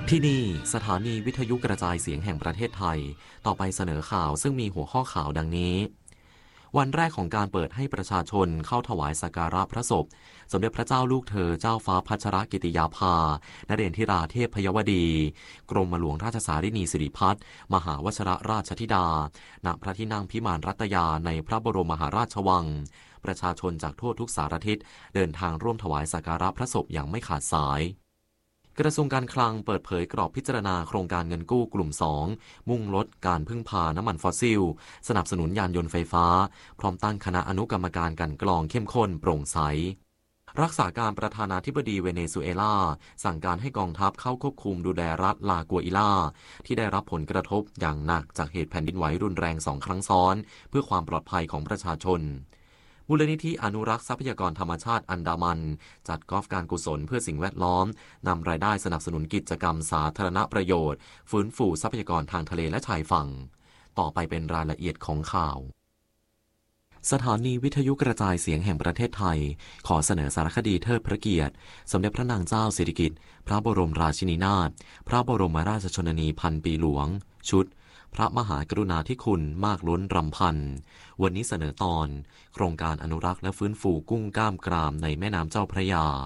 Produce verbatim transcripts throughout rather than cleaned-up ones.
ที่นี่สถานีวิทยุกระจายเสียงแห่งประเทศไทยต่อไปเสนอข่าวซึ่งมีหัวข้อข่าวดังนี้วันแรกของการเปิดให้ประชาชนเข้าถวายสักการะพระศพสมเด็จพระเจ้าลูกเธอเจ้าฟ้าพัชรกิติยาภานเรนทิราเทพยวดีกรมหลวงราชสารินีสิริพัฒน์มหาวชรราชธิดาณพระที่นั่งพิมานรัตยาในพระบรมมหาราชวังประชาชนจากทั่วทุกสารทิศเดินทางร่วมถวายสักการะพระศพอย่างไม่ขาดสายกระทรวงการคลังเปิดเผยกรอบพิจารณาโครงการเงินกู้กลุ่มสองมุ่งลดการพึ่งพาน้ำมันฟอสซิลสนับสนุนยานยนต์ไฟฟ้าพร้อมตั้งคณะอนุกรรมการกันกรองเข้มข้นโปร่งใสรักษาการประธานาธิบดีเวเนซุเอลาสั่งการให้กองทัพเข้าควบคุมดูแลรัฐลากัวอิลาที่ได้รับผลกระทบอย่างหนักจากเหตุแผ่นดินไหวรุนแรงสองครั้งซ้อนเพื่อความปลอดภัยของประชาชนมูลนิธิอนุรักษ์ทรัพยากรธรรมชาติอันดามันจัดกอล์ฟการกุศลเพื่อสิ่งแวดล้อมนำรายได้สนับสนุนกิจกรรมสาธารณประโยชน์ฟื้นฟูทรัพยากรทางทะเลและชายฝั่งต่อไปเป็นรายละเอียดของข่าวสถานีวิทยุกระจายเสียงแห่งประเทศไทยขอเสนอสารคดีเทิดพระเกียรติสมเด็จพระนางเจ้าสิริกิติ์พระบรมราชินีนาถพระบรมราชชนนีพันปีหลวงชุดพระมหากรุณาธิคุณมากล้นรำพันวันนี้เสนอตอนโครงการอนุรักษ์และฟื้นฟูกุ้งกล้ามกรามในแม่น้ำเจ้าพระยา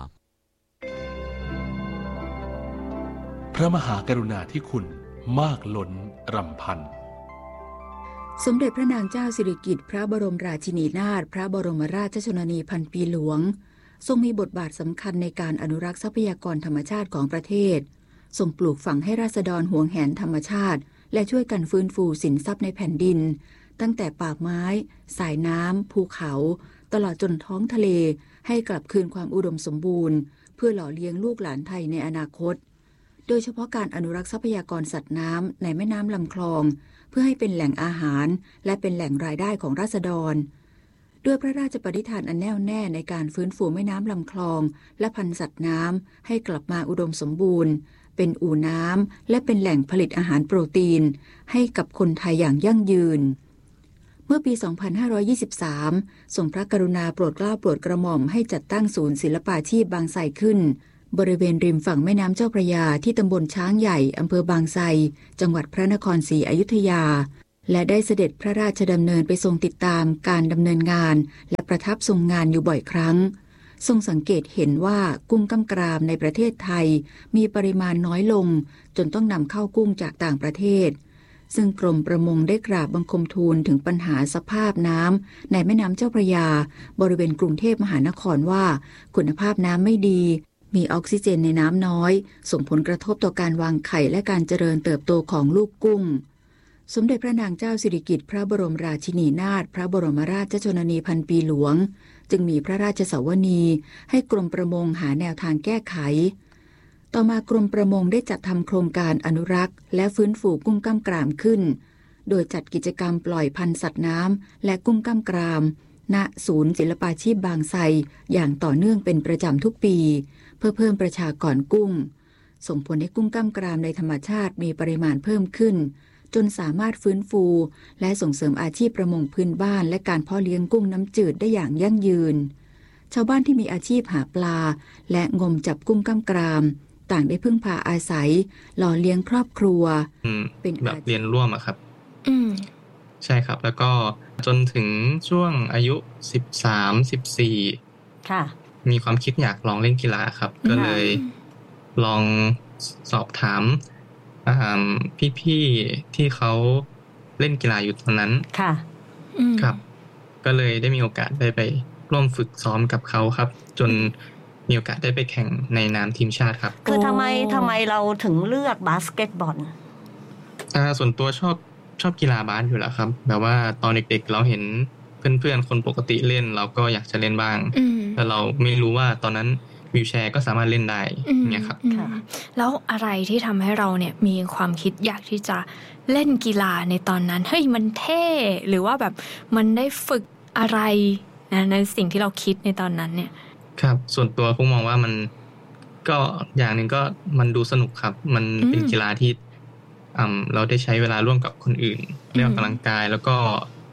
พระมหากรุณาธิคุณมากล้นรำพันสมเด็จพระนางเจ้าสิริกิติ์พระบรมราชินีนาถพระบรมราชชนนีพันปีหลวงทรงมีบทบาทสำคัญในการอนุรักษ์ทรัพยากรธรรมชาติของประเทศทรงปลูกฝังให้ราษฎรหวงแหนธรรมชาติและช่วยกันฟื้นฟูสินทรัพย์ในแผ่นดินตั้งแต่ป่าไม้สายน้ำภูเขาตลอดจนท้องทะเลให้กลับคืนความอุดมสมบูรณ์เพื่อหล่อเลี้ยงลูกหลานไทยในอนาคตโดยเฉพาะการอนุรักษ์ทรัพยากรสัตว์น้ำในแม่น้ำลำคลองเพื่อให้เป็นแหล่งอาหารและเป็นแหล่งรายได้ของราษฎรด้วยพระราชปณิธานอันแน่วแน่ในการฟื้นฟูแม่น้ำลำคลองและพันธุ์สัตว์น้ำให้กลับมาอุดมสมบูรณ์เป็นอู่น้ำและเป็นแหล่งผลิตอาหารโปรตีนให้กับคนไทยอย่างยั่งยืนเมื่อปี สองพันห้าร้อยยี่สิบสาม ทรงพระกรุณาโปรดเกล้าโปรดกระหม่อมให้จัดตั้งศูนย์ศิลปาชีพบางไทรขึ้นบริเวณริมฝั่งแม่น้ำเจ้าพระยาที่ตำบลช้างใหญ่อำเภอบางไทรจังหวัดพระนครศรีอยุธยาและได้เสด็จพระราชดำเนินไปทรงติดตามการดำเนินงานและประทับทรงงานอยู่บ่อยครั้งทรงสังเกตเห็นว่ากุ้งกล้ามกรามในประเทศไทยมีปริมาณน้อยลงจนต้องนำเข้ากุ้งจากต่างประเทศซึ่งกรมประมงได้กราบบังคมทูลถึงปัญหาสภาพน้ำในแม่น้ำเจ้าพระยาบริเวณกรุงเทพมหานครว่าคุณภาพน้ำไม่ดีมีออกซิเจนในน้ำน้อยส่งผลกระทบต่อการวางไข่และการเจริญเติบโตของลูกกุ้งสมเด็จพระนางเจ้าสิริกิติ์พระบรมราชินีนาถพระบรมราชชนนีพันปีหลวงจึงมีพระราชสวนีให้กรมประมงหาแนวทางแก้ไขต่อมากรมประมงได้จัดทำโครงการอนุรักษ์และฟื้นฟูกุ้งกล้ามกรามขึ้นโดยจัดกิจกรรมปล่อยพันธุ์สัตว์น้ำและกุ้งกล้ามกรามณศูนย์ศิลปาชีพบางไทรอย่างต่อเนื่องเป็นประจำทุกปีเพื่อเพิ่มประชากรกุ้งส่งผลให้กุ้งกล้ามกรามในธรรมชาติมีปริมาณเพิ่มขึ้นจนสามารถฟื้นฟูและส่งเสริมอาชีพประมงพื้นบ้านและการเพาะเลี้ยงกุ้งน้ำจืดได้อย่างยั่งยืนชาวบ้านที่มีอาชีพหาปลาและงมจับกุ้งกล้ามกรามต่างได้พึ่งพาอาศัยหล่อเลี้ยงครอบครัวเป็นแบบเรียนร่วมอะครับอืมใช่ครับแล้วก็จนถึงช่วงอายุสิบสาม สิบสี่ค่ะมีความคิดอยากลองเล่นกีฬาครับก็เลยลองสอบถามพี่ๆที่เขาเล่นกีฬาอยู่ตอนนั้นค่ะครับก็เลยได้มีโอกาสได้ไปร่วมฝึกซ้อมกับเขาครับจนมีโอกาสได้ไปแข่งในนามทีมชาติครับคือทำไมทำไมเราถึงเลือกบาสเกตบอลอ่าส่วนตัวชอบชอบกีฬาบาสอยู่แล้วครับแบบว่าตอนเด็กๆเราเห็นเพื่อนๆคนปกติเล่นเราก็อยากจะเล่นบ้างแต่เราไม่รู้ว่าตอนนั้นวีลแชร์ก็สามารถเล่นได้เนี่ยครับแล้วอะไรที่ทำให้เราเนี่ยมีความคิดอยากที่จะเล่นกีฬาในตอนนั้นเฮ้ยมันเท่หรือว่าแบบมันได้ฝึกอะไรนะในสิ่งที่เราคิดในตอนนั้นเนี่ยครับส่วนตัวผมมองว่ามันก็อย่างนึงก็มันดูสนุกครับมันเป็นกีฬาที่เราได้ใช้เวลาร่วมกับคนอื่นได้ออกกำลังกายแล้วก็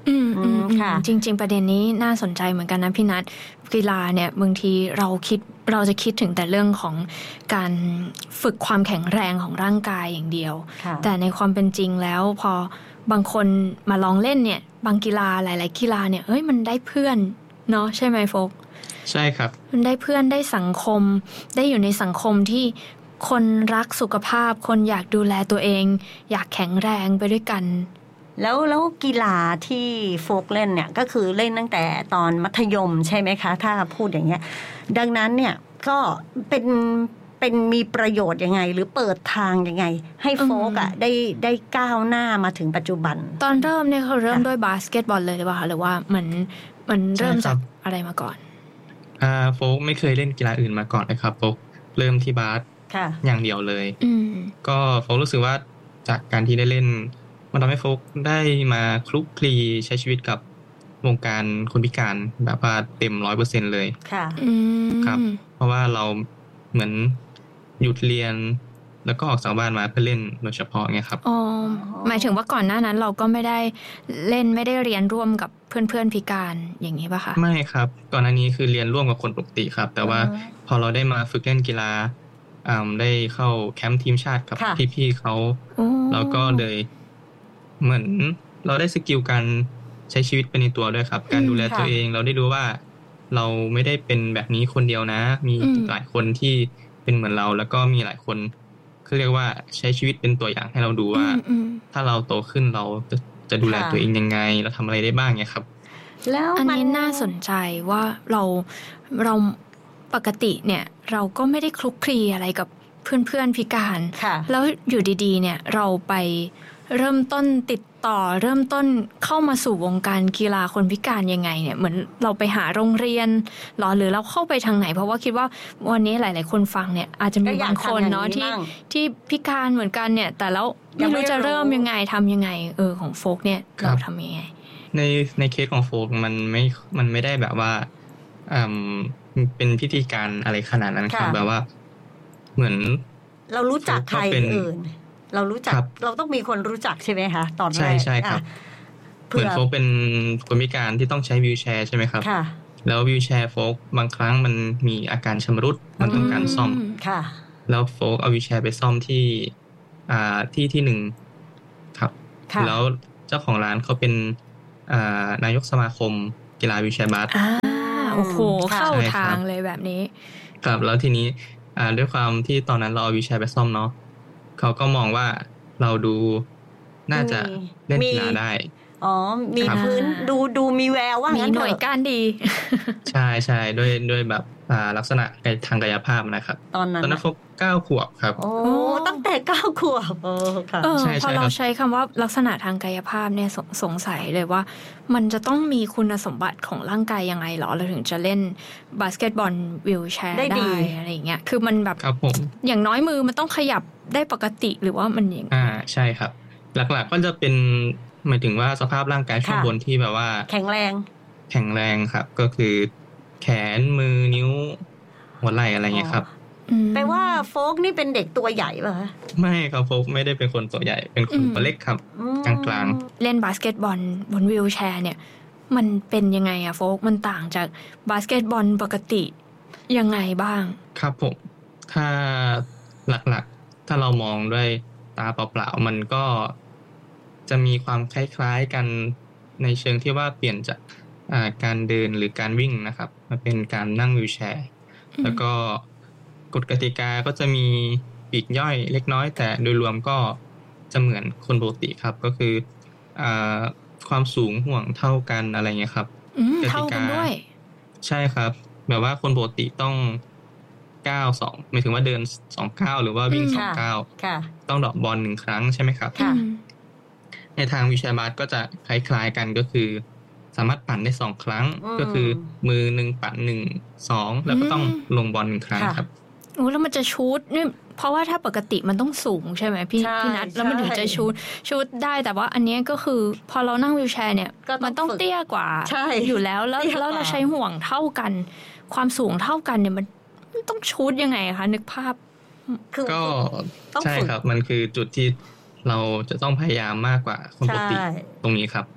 อืมอืมค่ะจริงๆประเด็นนี้น่าสนใจเหมือนกันนะพี่นัทกีฬาเนี่ยบางทีเราคิดเราจะคิดถึงแต่เรื่องของการฝึกความแข็งแรงของร่างกายอย่างเดียวแต่ในความเป็นจริงแล้วพอบางคนมาลองเล่นเนี่ยบางกีฬาหลายๆกีฬาเนี่ยเอ้ยมันได้เพื่อนเนาะใช่ไหมโฟกใช่ครับมันได้เพื่อนได้สังคมได้อยู่ในสังคมที่คนรักสุขภาพคนอยากดูแลตัวเองอยากแข็งแรงไปด้วยกันแล้วแล้วกีฬาที่โฟกเล่นเนี่ยก็คือเล่นตั้งแต่ตอนมัธยมใช่ไหมคะถ้าพูดอย่างเงี้ยดังนั้นเนี่ยก็เป็นเป็นมีประโยชน์ยังไงหรือเปิดทางยังไงให้โฟกอ่ะได้ได้ก้าวหน้ามาถึงปัจจุบันตอนเริ่มเนี่ยเขาเริ่มด้วยบาสเกตบอลเลยหรือเปล่าหรือว่ามันมันเริ่มจากอะไรมาก่อนอ่าโฟกไม่เคยเล่นกีฬาอื่นมาก่อนเลยครับโฟกเริ่มที่บาสอย่างเดียวเลยก็โฟกรู้สึกว่าจากการที่ได้เล่นมันทำให้โฟกได้มาคลุกคลีใช้ชีวิตกับวงการคนพิการแบบว่าเต็ม ร้อยเปอร์เซ็นต์ เลยค่ะครับเพราะว่าเราเหมือนหยุดเรียนแล้วก็ออกจากบ้านมาเพื่อเล่นโดยเฉพาะไงครับอ๋อหมายถึงว่าก่อนหน้านั้นเราก็ไม่ได้เล่นไม่ได้เรียนร่วมกับเพื่อนๆพิการอย่างนี้ป่ะคะไม่ครับก่อนหน้านี้คือเรียนร่วมกับคนปกติครับแต่ว่าพอเราได้มาฝึกเล่นกีฬาได้เข้าแคมป์ทีมชาติกับพี่ๆเขาเราก็เลยเหมือนเราได้สกิลการใช้ชีวิตไปในตัวด้วยครับการดูแลตัวเองเราได้รู้ว่าเราไม่ได้เป็นแบบนี้คนเดียวนะมีหลายคนที่เป็นเหมือนเราแล้วก็มีหลายคนคือเรียกว่าใช้ชีวิตเป็นตัวอย่างให้เราดูว่าถ้าเราโตขึ้นเราจะจะดูแลตัวเองยังไงเราทำอะไรได้บ้างเนี่ยครับแล้วอันนี้น่าสนใจว่าเราเราปกติเนี่ยเราก็ไม่ได้คลุกคลีอะไรกับเพื่อนๆพิการแล้วอยู่ดีๆเนี่ยเราไปเริ่มต้นติดต่อเริ่มต้นเข้ามาสู่วงการกีฬาคนพิการยังไงเนี่ยเหมือนเราไปหาโรงเรียนหรอหรือเราเข้าไปทางไหนเพราะว่าคิดว่าวันนี้หลายๆคนฟังเนี่ยอาจจะมีบางคนเนาะที่ที่พิการเหมือนกันเนี่ยแต่แล้วไม่รู้จะเริ่มยังไงทำยังไงเออของโฟกเนี่ยเราทำยังไงในในเคสของโฟกมันไม่มันไม่ได้แบบว่าอืมเป็นพิธีการอะไรขนาดนั้นครับแบบว่าเหมือนเรารู้จักใครอื่นเรารู้จักเราต้องมีคนรู้จักใช่ไหมคะตอนแรกใช่ใช่ครับเหมือนโฟกเป็นคนพิการที่ต้องใช้วีลแชร์ใช่ไหมครับแล้ววีลแชร์โฟกบางครั้งมันมีอาการชำรุดมันต้องการซ่อมแล้วโฟกเอาวีลแชร์ไปซ่อมที่อ่าที่ที่หนึ่งครับแล้วเจ้าของร้านเขาเป็นอ่านายกสมาคมกีฬาวีลแชร์บาสอ่าโอ้โหเข้าทางเลยแบบนี้ครับแล้วทีนี้อ่าด้วยความที่ตอนนั้นเราเอาวีลแชร์ไปซ่อมเนาะเขาก็มองว่าเราดูน่าจะเล่นกีฬาได้อ๋อมีพื้นดูดูมีแววว่ามีหน่วยการดีใช่ใช่ด้วยด้วยแบบลักษณะทางกายภาพนะครับตอนนั้นตอนนั้นโฟกเก้าขวบครับโอ้ตั้งแต่เก้าขวบโอ้ค่ะพอเราใช้คำว่าลักษณะทางกายภาพเนี่ยส, สงสัยเลยว่ามันจะต้องมีคุณสมบัติของร่างกายยังไงหรอเราถึงจะเล่นบาสเกตบอลวีลแชร์ได้อะไรอย่างเงี้ยคือมันแบบอย่างน้อยมือมันต้องขยับได้ปกติหรือว่ามันอย่างอ่าใช่ครับหลักๆก็จะเป็นหมายถึงว่าสภาพร่างกายช่วงบนที่แบบว่าแข็งแรงแข็งแรงครับก็คือแขนมือนิ้วหัวไหล่อะไรเงี้ยครับแปลว่าโฟกนี่เป็นเด็กตัวใหญ่ป่ะคะไม่ครับโฟกไม่ได้เป็นคนตัวใหญ่เป็นคนตัวเล็กครับกลางๆเล่นบาสเกตบอลบนวีลแชร์เนี่ยมันเป็นยังไงอะโฟกมันต่างจากบาสเกตบอลปกติยังไงบ้างครับผมถ้าหลักๆถ้าเรามองด้วยตาเปล่าๆมันก็จะมีความคล้ายๆกันในเชิงที่ว่าเปลี่ยนจากการเดินหรือการวิ่งนะครับมาเป็นการนั่งวีลแชร์แล้วก็กฎกติกาก็จะมีปลีกย่อยเล็กน้อยแต่โดยรวมก็จะเหมือนคนปกติครับก็คือความสูงห่วงเท่ากันอะไรเงี้ยครับกติกาด้วยใช่ครับแบบว่าคนปกติต้องก้าวสองหมายถึงว่าเดินสองก้าวหรือว่าวิ่งสองก้าวต้องดรอปบอลหนึ่งครั้งใช่ไหมครับในทางวีลแชร์บาสก็จะคล้ายๆกันก็คือสามารถปั่นได้สองครั้งก็คือมือหนึ่งปั่นหนึ่งสองแล้วก็ต้องลงบอลหนึ่งครั้งครับโอ้แล้วมันจะชูตนี่เพราะว่าถ้าปกติมันต้องสูงใช่ไหมพี่พี่นัทแล้วมันถึงจะชูตชูตได้แต่ว่าอันนี้ก็คือพอเรานั่งวีลแชร์เนี่ยมันต้องเตี้ยกว่าอยู่แล้วแล้วแล้วเราใช้ห่วงเท่ากันความสูงเท่ากันเนี่ยมันต้องชูตยังไงคะนึกภาพก็ใช่ครับมันคือจุดที่เราจะต้องพยายามมากกว่าคนปกติตรงนี้ครับค่ะ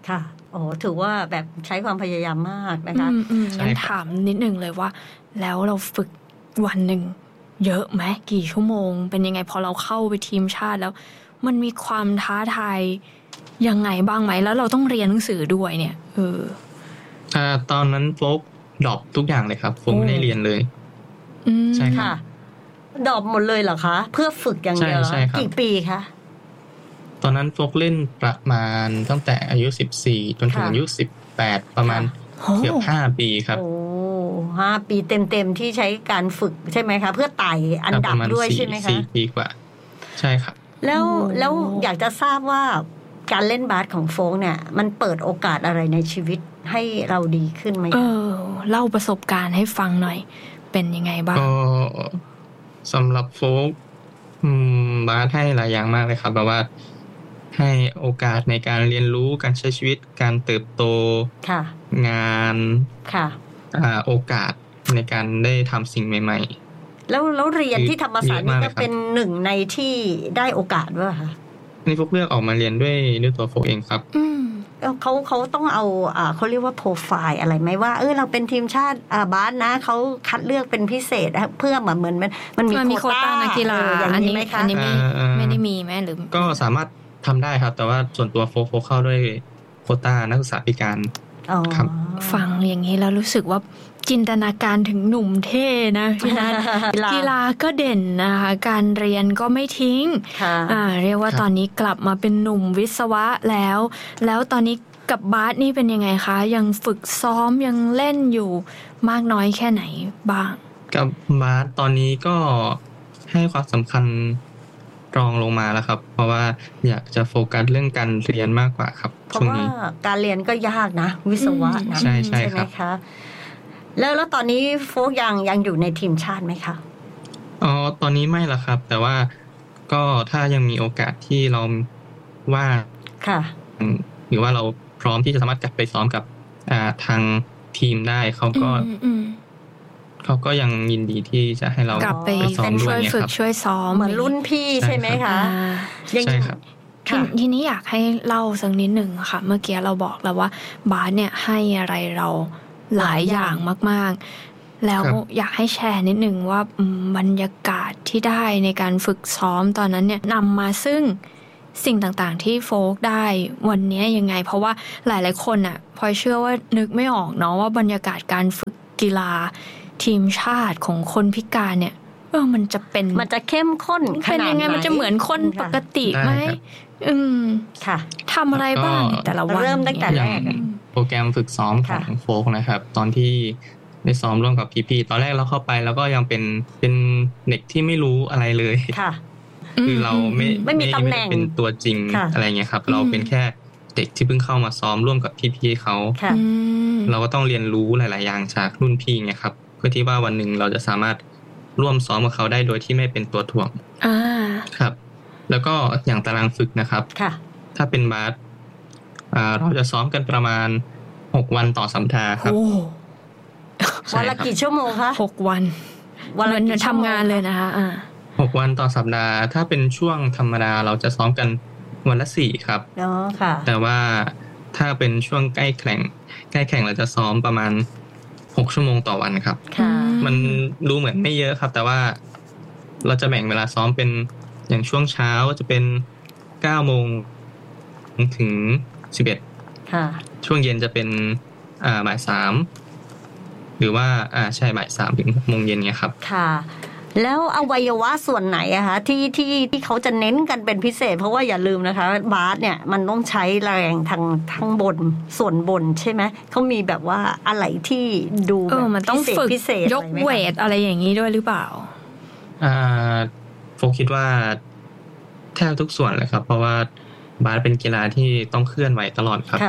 โอ้ถือว่าแบบใช้ความพยายามมากนะคะงั้นถามนิดนึงเลยว่าแล้วเราฝึกวันหนึ่งเยอะไหมกี่ชั่วโมงเป็นยังไงพอเราเข้าไปทีมชาติแล้วมันมีความท้าทายยังไงบ้างไหมแล้วเราต้องเรียนหนังสือด้วยเนี่ยเอออ่าตอนนั้นโฟกดรอปทุกอย่างเลยครับผมไม่ได้เรียนเลยใช่ค่ะดรอปหมดเลยเหรอคะเพื่อฝึกอย่างเดียวกี่ปีคะตอนนั้นโฟกเล่นประมาณตั้งแต่อายุสิบสี่จนถึงอายุสิบแปดประมาณเกือบห้าปีครับโอ้ห้าปีเต็มๆที่ใช้การฝึกใช่ไหมคะเพื่อไต่อันดับด้วยใช่ไหมคะสี่ปีกว่าใช่ครับแล้วแล้วอยากจะทราบว่าการเล่นบาสของโฟกเนี่ยมันเปิดโอกาสอะไรในชีวิตให้เราดีขึ้นไหมเออเล่าประสบการณ์ให้ฟังหน่อยเป็นยังไงบ้างก็สำหรับโฟกบาสให้หลายอย่างมากเลยครับแบบว่าให้โอกาสในการเรียนรู้การใช้ชีวิตการเติบโตงานโอกาสในการได้ทำสิ่งใหม่ๆแล้วแล้วเรียนที่ธรรมศาสตร์นี่ก็เป็นหนึ่งในที่ได้โอกาสด้วยค่ะนี่พวกเลือกออกมาเรียนด้วยด้วยตัวโฟกเองครับอืมเขาเขาต้องเอาอ่าเขาเรียกว่าโปรไฟล์อะไรไหมว่าเออเราเป็นทีมชาติอ่าบาสนะเขาคัดเลือกเป็นพิเศษเพื่อเหมือนเหมือนมันมันมีโควต้านักกีฬาอันนี้ไหมคะอันนี้ไม่ไม่ได้มีไหมหรือก็สามารถทำได้ครับแต่ว่าส่วนตัวโฟกโฟกเข้าด้วยโควต้านักศึกษาพิการครับฟังอย่างนี้แล้วรู้สึกว่าจินตนาการถึงหนุ่มเท่นะพี่นัทกีฬาก็เด่นนะคะการเรียนก็ไม่ทิ้งอ่าเรียกว่าตอนนี้กลับมาเป็นหนุ่มวิศวะแล้วแล้วตอนนี้กับบาสนี่เป็นยังไงคะยังฝึกซ้อมยังเล่นอยู่มากน้อยแค่ไหนบ้างกับบาสตอนนี้ก็ให้ความสำคัญรองลงมาแล้วครับเพราะว่าอยากจะโฟกัสเรื่องการเรียนมากกว่าครับเพราะว่าการเรียนก็ยากนะวิศวะนะใช่ใช่ไหมคะแล้วแล้วตอนนี้โฟกยังยังอยู่ในทีมชาติไหมคะอ๋อตอนนี้ไม่ละครับแต่ว่าก็ถ้ายังมีโอกาสที่เราว่าค่ะหรือว่าเราพร้อมที่จะสามารถกลับไปซ้อมกับอ่าทางทีมได้เขาก็เขาก็ยังยินดีที่จะให้เรากลับไปซ้อมด้วยครับช่วยซ้อมเหมือนรุ่นพี่ใช่ไหมคะใช่ครับทีนี้อยากให้เล่าสักนิดหนึ่งค่ะเมื่อกี้เราบอกแล้วว่าบาสเนี่ยให้อะไรเราหลายอย่างมากๆแล้วอยากให้แชร์นิดหนึ่งว่าบรรยากาศที่ได้ในการฝึกซ้อมตอนนั้นเนี่ยนำมาซึ่งสิ่งต่างๆที่โฟกได้วันนี้ยังไงเพราะว่าหลายๆคนอ่ะพลอยเชื่อว่านึกไม่ออกเนาะว่าบรรยากาศการฝึกกีฬาทีมชาติของคนพิการเนี่ยเออมันจะเป็นมันจะเข้มข้นขนาดไหนเป็นยังไงมันจะเหมือนคนปกติไหมอืมค่ะทำอะไรบ้างแต่ละวันเริ่มตั้งแต่แรกโปรแกรมฝึกซ้อมของโฟกนะครับตอนที่ได้ซ้อมร่วมกับพี่ๆตอนแรกเราเข้าไปแล้วก็ยังเป็นเป็นเด็กที่ไม่รู้อะไรเลยค่ะคือเราไม่ไม่มีตำแหน่งเป็นตัวจริงอะไรเงี้ยครับเราเป็นแค่เด็กที่เพิ่งเข้ามาซ้อมร่วมกับพี่ๆเขาเราก็ต้องเรียนรู้หลายๆอย่างจากรุ่นพี่ไงครับเพื่อที่ว่าวันหนึ่งเราจะสามารถร่วมซ้อมกับเขาได้โดยที่ไม่เป็นตัวถ่วงอ่าครับแล้วก็อย่างตารางฝึกนะครับถ้าเป็นบาสอ่าเราจะซ้อมกันประมาณหกวันต่อสัปดาห์ครับวันละกี่ชั่วโมงคะหกวันวันละทำงานเลยนะคะอ่าหกวันต่อสัปดาห์ถ้าเป็นช่วงธรรมดาเราจะซ้อมกันวันละสี่ครับอ๋อค่ะแต่ว่าถ้าเป็นช่วงใกล้แข่งใกล้แข่งเราจะซ้อมประมาณหกชั่วโมงต่อวันครับค่ะมันดูเหมือนไม่เยอะครับแต่ว่าเราจะแบ่งเวลาซ้อมเป็นอย่างช่วงเช้าจะเป็นเก้าโมงถึงสิบเอ็ดค่ะช่วงเย็นจะเป็นอ่าบ่ายสามหรือว่าอ่าใช่บ่ายสามถึงหกโมงเย็นเนี่ยครับค่ะแล้วอวัยวะส่วนไหนอะคะที่ที่ที่เขาจะเน้นกันเป็นพิเศษเพราะว่าอย่าลืมนะคะบาสเนี่ยมันต้องใช้แรงทางทางบนส่วนบนใช่ไหมเขามีแบบว่าอะไรที่ดูแบบมันต้องฝึกพิเศษยกเวทอะไรอย่างนี้ด้วยหรือเปล่าอ่าโฟคิดว่าแทบทุกส่วนเลยครับเพราะว่าบาสเป็นกีฬาที่ต้องเคลื่อนไหวตลอดครับ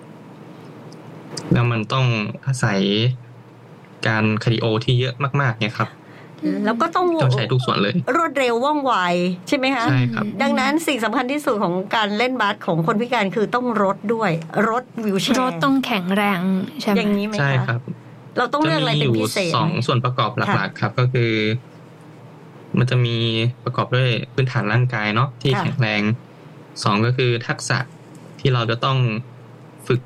แล้วมันต้องอาศัยการคาร์ดิโอที่เยอะมากๆเนี่ยครับแล้วก็ต้องต้องใช้ทุกส่วนเลยรวดเร็วว่องไวใช่ไหมคะใช่ครับดังนั้นสิ่งสำคัญที่สุดของการเล่นบาสของคนพิการคือต้องรถด้วยรถวิวแชร์รถต้องแข็งแรงใช่ไหมอย่างนี้ไหมคะใช่ครับเราต้องเลือกอะไรเป็นพิเศษสองส่วนประกอบหลักๆครับก็คือมันจะมีประกอบด้วยพื้นฐานร่างกายเนาะที่แข็งแรงสองก็คือทักษะที่เราจะต้องฝึก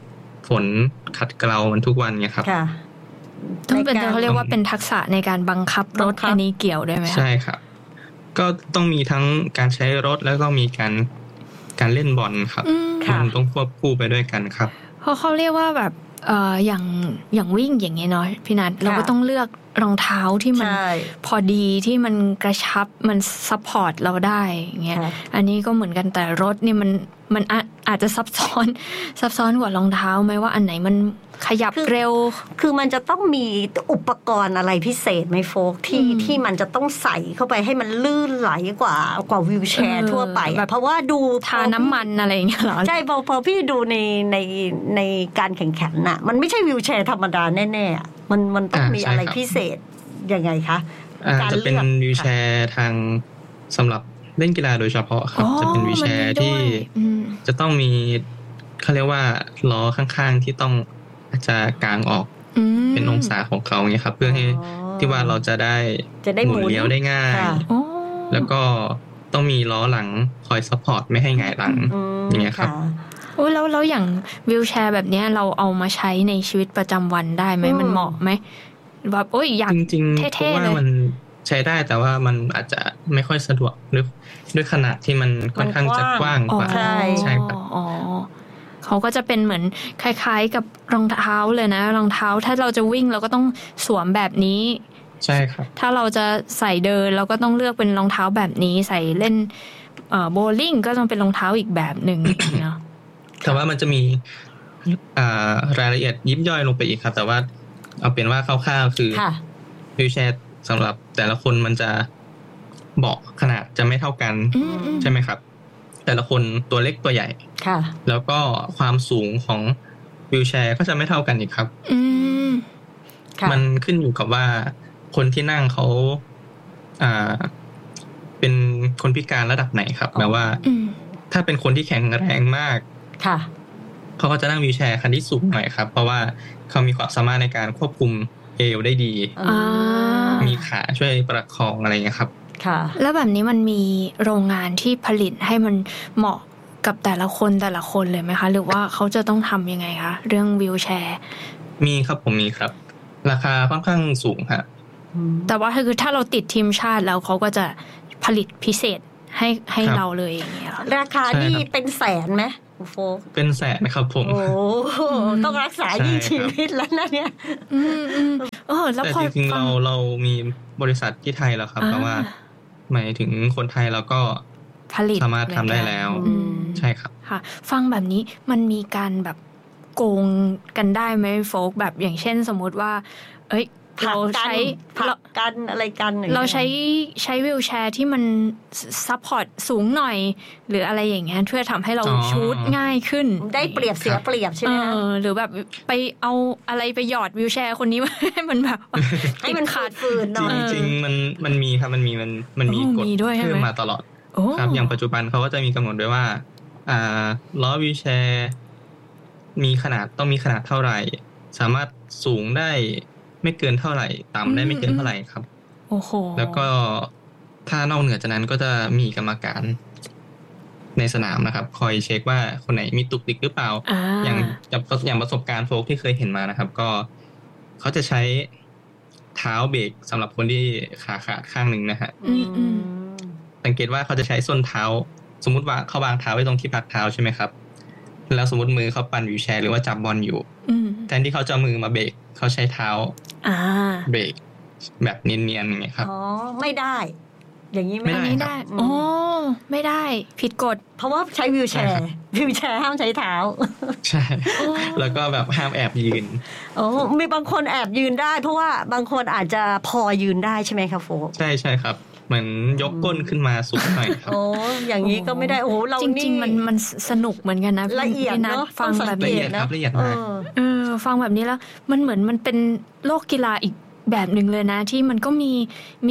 ฝนขัดเกลามันทุกวันเนี่ยครับต้องเป็นเขาเรียกว่าเป็นทักษะในการบังคับรถอันนี้เกี่ยวด้วยไหมคะใช่ครับก็ต้องมีทั้งการใช้รถแล้วก็มีการการเล่นบอลครับมันต้องควบคู่ไปด้วยกันครับเพราะเขาเรียกว่าแบบเอ่ออย่างอย่างวิ่งอย่างเงี้ยเนาะพี่นัทเราก็ต้องเลือกรองเท้าที่มันพอดีที่มันกระชับมันซัพพอร์ตเราได้อย่างเงี้ยอันนี้ก็เหมือนกันแต่รถนี่มันมันอาจจะซับซ้อนซับซ้อนกว่ารองเท้าไหมว่าอันไหนมันขยับเร็วคือมันจะต้องมีอุปกรณ์อะไรพิเศษไหมโฟกที่ที่มันจะต้องใส่เข้าไปให้มันลื่นไหลกว่ากว่าวีลแชร์ทั่วไปเพราะว่าดูทาน้ำมันอะไรอย่างเงี้ยหรอใช่พอพอพี่ดูในในในการแข่งขันน่ะมันไม่ใช่วีลแชร์ธรรมดาแน่ๆมันมันต้องมีอะไรพิเศษยังไงคะจะเป็นวีลแชร์ทางสำหรับเล่นกีฬาโดยเฉพาะครับจะเป็นวีลแชร์ที่จะต้องมีเขาเรียกว่าล้อข้างๆที่ต้องอาจจะกางออกเป็นองศาของเขาเนี่ยครับเพื่อให้ที่ว่าเราจะได้หมุนเลี้ยวได้ง่ายแล้วก็ต้องมีล้อหลังคอยซัพพอร์ตไม่ให้หงายหลังอย่างเงี้ยครับโอ้แล้วแล้วอย่างวีลแชร์แบบนี้เราเอามาใช้ในชีวิตประจำวันได้ไหมมันเหมาะไหมแบบโอ้ยอยากจริงๆเพราะว่ามันใช้ได้แต่ว่ามันอาจจะไม่ค่อยสะดวกด้วยด้วยขนาดที่มันค่อนข้างจะกว้างกว่าใช่ครับอ๋อเขาก็จะเป็นเหมือนคล้ายๆกับรองเท้าเลยนะรองเท้าถ้าเราจะวิ่งเราก็ต้องสวมแบบนี้ใช่ครับถ้าเราจะใส่เดินเราก็ต้องเลือกเป็นรองเท้าแบบนี้ใส่เล่นเอ่อโบว์ลิ่งก็ต้องเป็นรองเท้าอีกแบบนึงเนาะแต่ว่ามันจะมีอ่ารายละเอียดยิบย่อยลงไปอีกครับแต่ว่าเอาเป็นว่าคร่าวๆคือวีลแชร์สำหรับแต่ละคนมันจะเบาะขนาดจะไม่เท่ากันใช่ไหมครับแต่ละคนตัวเล็กตัวใหญ่แล้วก็ความสูงของวีลแชร์ก็จะไม่เท่ากันอีกครับมันขึ้นอยู่กับว่าคนที่นั่งเขาอ่าเป็นคนพิการระดับไหนครับแปลว่าถ้าเป็นคนที่แข็งแรงมากเขาก็จะนั่งวีลแชร์คันที่สูงหน่อยครับเพราะว่าเขามีความสามารถในการควบคุมเอวได้ดีมีขาช่วยประคองอะไรเงี้ยครับค่ะแล้วแบบนี้มันมีโรงงานที่ผลิตให้มันเหมาะกับแต่ละคนแต่ละคนเลยไหมคะหรือว่าเขาจะต้องทำยังไงคะเรื่องวีลแชร์มีครับผมมีครับราคาค่อนข้างสูงครับแต่ว่าคือถ้าเราติดทีมชาติแล้วเขาก็จะผลิตพิเศษให้ให้เราเลยอย่างเงี้ยราคานี่เป็นแสนไหมโฟกเป็นแสนนะครับผมโอ้ต้องรักษายิ่งชีวิตแล้วนะเนี่ยเออแล้วพอจริงๆเราเรามีบริษัทที่ไทยแล้วครับเพราะว่าหมายถึงคนไทยเราก็ผลิตสามารถทำได้แล้วใช่ครับค่ะฟังแบบนี้มันมีการแบบโกงกันได้ไหมโฟกแบบอย่างเช่นสมมติว่าเอ้ยเราใช้ผักกันอะไรกันเราใช้ใช้วีลแชร์ที่มันซัพพอร์ตสูงหน่อยหรืออะไรอย่างเงี้ยเพื่อทำให้เราชูตง่ายขึ้นได้เปรียบเสียเปรียบใช่ไหมคะหรือแบบไปเอาอะไรไปหยอดวีลแชร์คนนี้ให้มันแบบให้มันขาดฝืนหน่อยจริงๆมันมันมีครับมันมีมันมันมีกฎเพิ่มมาตลอดครับอย่างปัจจุบันเขาก็จะมีกำหนดด้วยว่าอ่าล้อวีลแชร์มีขนาดต้องมีขนาดเท่าไหร่สามารถสูงได้ไม่เกินเท่าไหร่ต่ำได้ไม่เกินเท่าไหร่ครับโอ้โหแล้วก็ถ้านอกเหนือจากนั้นก็จะมีกรรมการในสนามนะครับคอยเช็คว่าคนไหนมีตุกติกหรือเปล่าอย่างอย่างประสบการณ์โฟกที่เคยเห็นมานะครับก็เขาจะใช้เท้าเบรกสำหรับคนที่ขาขาดข้างหนึ่งนะฮะสังเกตว่าเขาจะใช้ส้นเท้าสมมุติว่าเขาวางเท้าไว้ตรงที่พักเท้าใช่ไหมครับแล้วสมมติมือเขาปั่นวีลแชร์หรือว่าจับบอลอยู่แทนที่เขาจะมือมาเบรกเขาใช้เท้าเบรกแบบเนียนๆอย่างเงี้ยครับอ๋อไม่ได้อย่างนี้ไม่ได้ไม่ได้โอ้ไม่ได้ผิดกฎเพราะว่าใช้วีลแชร์วีลแชร์ห้ามใช้เท้าใช่แล้วก็แบบห้ามแอบยืนโอ้มีบางคนแอบยืนได้เพราะว่าบางคนอาจจะพอยืนได้ใช่ไหมคะโฟกใช่ใช่ครับเหมือนยกก้นขึ้นมาสูงหน่อยครับโอ้อย่างนี้ก็ไม่ได้โอ้เราจริงๆมันมันสนุกเหมือนกันนะละเอียดเนาะฟังแบบละเอียดครับละเอียดมากเออฟังแบบนี้แล้วมันเหมือนมันเป็นโลกกีฬาอีกแบบนึงเลยนะที่มันก็มีมี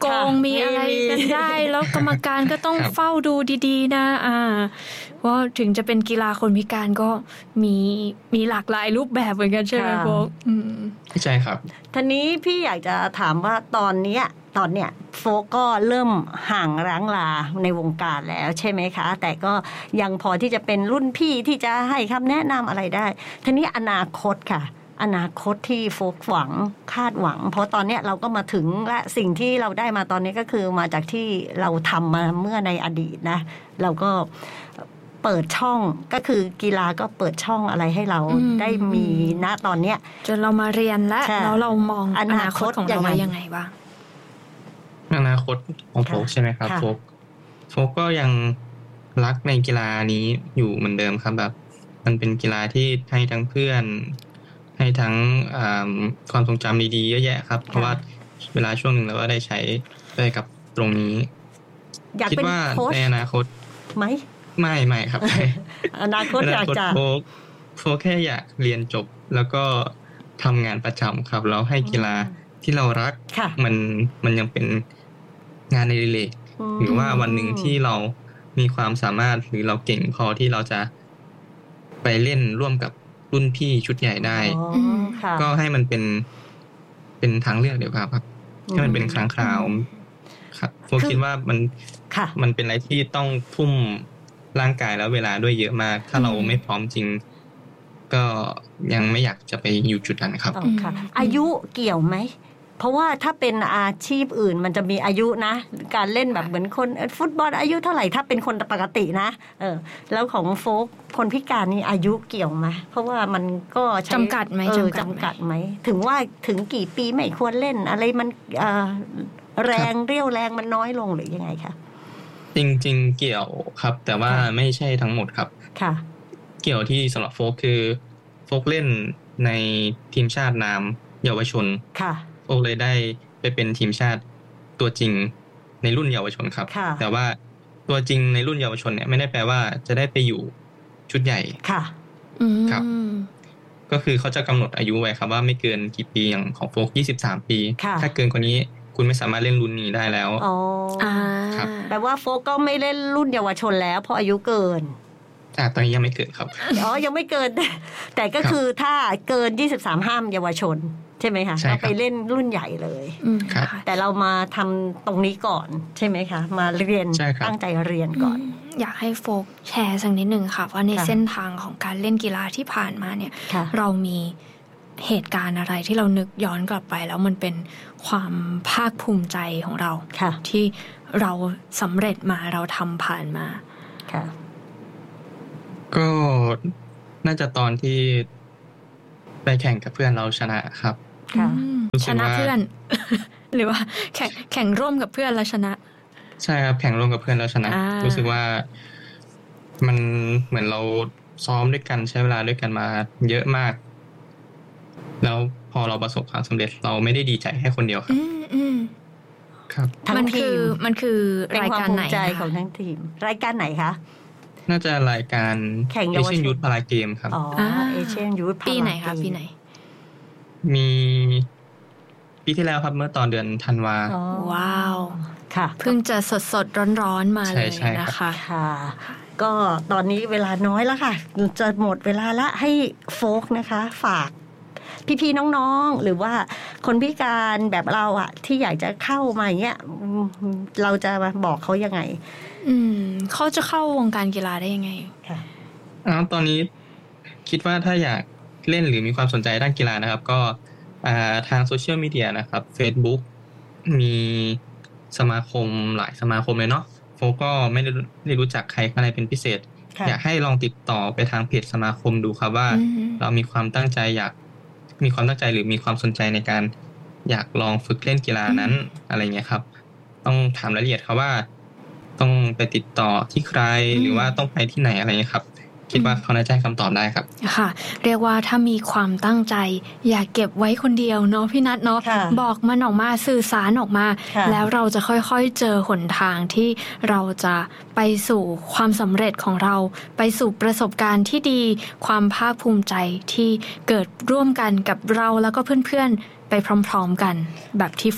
โกงมีอะไรกันได้แล้วกรรมการก็ต้องเฝ้าดูดีๆนะอ่าว่าถึงจะเป็นกีฬาคนพิการก็มีมีหลากหลายรูปแบบเหมือนกันใช่ไหมพวกใช่ครับทีนี้พี่อยากจะถามว่าตอนนี้ตอนเนี้ยโฟกก็เริ่มห่างร้างลาในวงการแล้วใช่ไหมคะแต่ก็ยังพอที่จะเป็นรุ่นพี่ที่จะให้คำแนะนำอะไรได้ทีนี้อนาคตค่ะอนาคตที่โฟกหวังคาดหวังเพราะตอนนี้เราก็มาถึงและสิ่งที่เราได้มาตอนนี้ก็คือมาจากที่เราทำมาเมื่อในอดีตนะเราก็เปิดช่องก็คือกีฬาก็เปิดช่องอะไรให้เราได้มีณตอนเนี้ยจนเรามาเรียนแล้วแล้วเรามองอนาคตของเราไว้ยังไงบ้างอนาคตของโฟกใช่ไหมครับโฟกโฟกก็ยังรักในกีฬานี้อยู่เหมือนเดิมครับแบบมันเป็นกีฬาที่ให้ทั้งเพื่อนให้ทั้งความทรงจำดีๆเยอะแยะครับเพราะว่าเวลาช่วงหนึ่งเราก็ได้ใช้ได้กับตรงนี้คิดว่าในอนาคตไหมไม่ไม่ครับอนาคตอยากจะโฟกโฟกแค่อยากเรียนจบแล้วก็ทำงานประจำครับแล้วให้กีฬาที่เรารักมันมันยังเป็นงานในเล็กหรือว่าวันหนึ่งที่เรามีความสามารถหรือเราเก่งพอที่เราจะไปเล่นร่วมกับรุ่นพี่ชุดใหญ่ได้ก็ให้มันเป็นเป็นทางเลือกเดียวกันครับให้มันเป็นครั้งคราวครับผมคิดว่ามันมันเป็นอะไรที่ต้องทุ่มร่างกายแล้วเวลาด้วยเยอะมากถ้าเราไม่พร้อมจริงก็ยังไม่อยากจะไปอยู่จุดนั้นครับอายุเกี่ยวไหมเพราะว่าถ้าเป็นอาชีพอื่นมันจะมีอายุนะการเล่นแบบเหมือนคนฟุตบอลอายุเท่าไหร่ถ้าเป็นคนปกตินะเออแล้วของโฟกคนพิการนี่อายุเกี่ยวไหมเพราะว่ามันก็จำกัดไหมจำกัดไหมถึงว่าถึงกี่ปีไม่ควรเล่นอะไรมันแรงเรี่ยวแรงมันน้อยลงหรือยังไงคะจริงๆเกี่ยวครับแต่ว่าไม่ใช่ทั้งหมดครับค่ะเกี่ยวที่สำหรับโฟกคือโฟกเล่นในทีมชาตินามเยาวชนค่ะโฟกเลยได้ไปเป็นทีมชาติตัวจริงในรุ่นเยาวชนครับแต่ว่าตัวจริงในรุ่นเยาวชนเนี่ยไม่ได้แปลว่าจะได้ไปอยู่ชุดใหญ่ค่ะครับก็คือเขาจะกำหนดอายุไว้ครับว่าไม่เกินกี่ปีอย่างของโฟกยี่สิบสามปีถ้าเกินกว่านี้คุณไม่สามารถเล่นรุ่นนี้ได้แล้วอ๋อครับแปลว่าโฟกก็ไม่เล่นรุ่นเยาวชนแล้วเพราะอายุเกินอ่าตอนนี้ยังไม่เกิดครับอ๋อยังไม่เกินแต่ก็คือถ้าเกินยี่สิบสามห้ามเยาวชนใช่ไหมคะเราไปเล่นรุ่นใหญ่เลยแต่เรามาทำตรงนี้ก่อนใช่ไหมคะมาเรียนตั้งใจเรียนก่อนอยากให้โฟกแชร์สักนิดหนึ่งค่ะว่าในเส้นทางของการเล่นกีฬาที่ผ่านมาเนี่ยเรามีเหตุการณ์อะไรที่เรานึกย้อนกลับไปแล้วมันเป็นความภาคภูมิใจของเราที่เราสำเร็จมาเราทำผ่านมาค่ะก็น่าจะตอนที่ไปแข่งกับเพื่อนเราชนะครับชนะเพื่อนหรือว่าแข่งแข่งร่วมกับเพื่อนแล้วชนะใช่ครับแข่งร่วมกับเพื่อนแล้วชนะรู้สึกว่ามันเหมือนเราซ้อมด้วยกันใช้เวลาด้วยกันมาเยอะมากแล้วพอเราประสบความสำเร็จเราไม่ได้ดีใจแค่คนเดียวครับครับมันคือมันคือรายการไหนของทั้งทีมรายการไหนคะน่าจะรายการเอเชียนยูทพาราเกมครับอ๋อเอเชียนยูทปีไหนคะปีไหนมีปีที่แล้วครับเมื่อตอนเดือนธันวาว้าวค่ะเพิ่งจะสดสดร้อนๆมาเลยนะคะค่ะก็ตอนนี้เวลาน้อยแล้วค่ะจะหมดเวลาละให้โฟกนะคะฝากพี่ๆน้องๆหรือว่าคนพิการแบบเราอะที่อยากจะเข้ามาอย่างเงี้ยเราจะมาบอกเขายังไงอืมเขาจะเข้าวงการกีฬาได้ยังไงค่ะอ๋อตอนนี้คิดว่าถ้าอยากเล่นหรือมีความสนใจด้านกีฬานะครับก็อ่าทางโซเชียลมีเดียนะครับ Facebook มีสมาคมหลายสมาคมเลยเนาะโฟก็ไม่ได้รู้จักใครอะไรเป็นพิเศษอยากให้ลองติดต่อไปทางเพจสมาคมดูครับว่าเรามีความตั้งใจอยากมีความตั้งใจหรือมีความสนใจในการอยากลองฝึกเล่นกีฬานั้นอะไรเงี้ยครับต้องถามรายละเอียดครับว่าต้องไปติดต่อที่ใครหรือว่าต้องไปที่ไหนอะไรเงี้ยครับคิดว่าเขาน่าจะให้คำตอบได้ครับค่ะเรียกว่าถ้ามีความตั้งใจอย่าเก็บไว้คนเดียวเนาะพี่นัทเนาะบอกมันออกมาสื่อสารออกมาแล้วเราจะค่อยๆเจอหนทางที่เราจะไปสู่ความสำเร็จของเราไปสู่ประสบการณ์ที่ดีความภาคภูมิใจที่เกิดร่วมกันกับเราแล้วก็เพื่อนๆไปพร้อมๆกันแบบที่โฟก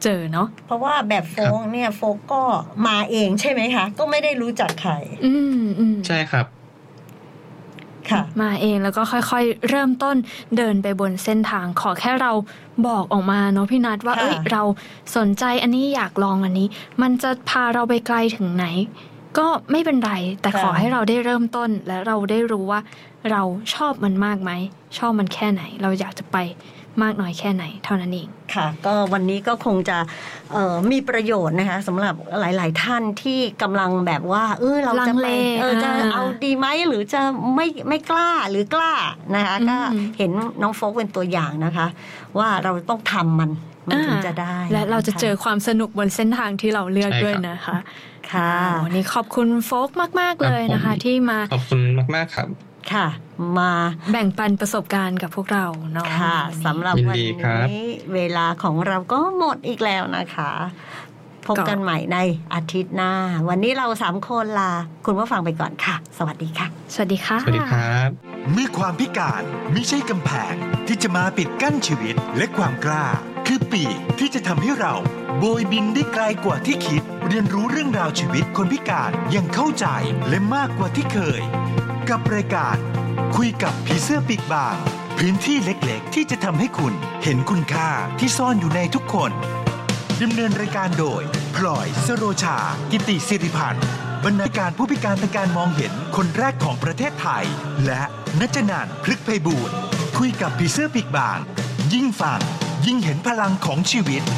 เจอเนาะเพราะว่าแบบโฟกเนี่ยโฟกก็มาเองใช่ไหมคะก็ไม่ได้รู้จักใครอืมอืมใช่ครับค่ะมาเองแล้วก็ค่อยๆเริ่มต้นเดินไปบนเส้นทางขอแค่เราบอกออกมาเนาะพี่นัทว่าเอ้ยเราสนใจอันนี้อยากลองอันนี้มันจะพาเราไปไกลถึงไหนก็ไม่เป็นไรแต่ขอให้เราได้เริ่มต้นและเราได้รู้ว่าเราชอบมันมากไหมชอบมันแค่ไหนเราอยากจะไปมากน้อยแค่ไหนเท่านั้นเองค่ะก็วันนี้ก็คงจะมีประโยชน์นะคะสำหรับหลายๆท่านที่กำลังแบบว่าเออเราจะไปเออจะเอาดีไหมหรือจะไม่ไม่กล้าหรือกล้านะคะก็เห็นน้องโฟกเป็นตัวอย่างนะคะว่าเราต้องทำมันมันถึงจะได้และเราจะเจอความสนุกบนเส้นทางที่เราเลือกด้วยนะคะค่ะวันนี้ขอบคุณโฟกมากๆเลยนะคะที่มาขอบคุณมากๆครับค่ะมาแบ่งปันประสบการณ์กับพวกเราเนาะค่ะสำหรับวันนี้เวลาของเราก็หมดอีกแล้วนะคะพบกันใหม่ในอาทิตย์หน้าวันนี้เราสามคนลาคุณผู้ฟังไปก่อนค่ะสวัสดีค่ะสวัสดีค่ะสวัสดีครับเมื่อความพิการไม่ใช่กำแพงที่จะมาปิดกั้นชีวิตและความกล้าคือปีกที่จะทำให้เราโบยบินได้ไกลกว่าที่คิดเรียนรู้เรื่องราวชีวิตคนพิการอย่างเข้าใจและมากกว่าที่เคยกับรายการคุยกับผีเสื้อปีกบางพื้นที่เล็กๆที่จะทำให้คุณเห็นคุณค่าที่ซ่อนอยู่ในทุกคนดำเนินรายการโดยพลอยสโรชากิติศิริพันธ์บรรณาธิการผู้พิการทางการมองเห็นคนแรกของประเทศไทยและณัฐนันท์พฤกษ์ไพบูลย์คุยกับผีเสื้อปีกบางยิ่งฟังยิ่งเห็นพลังของชีวิต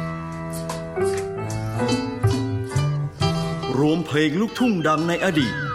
รวมเพลงลูกทุ่งดังในอดีต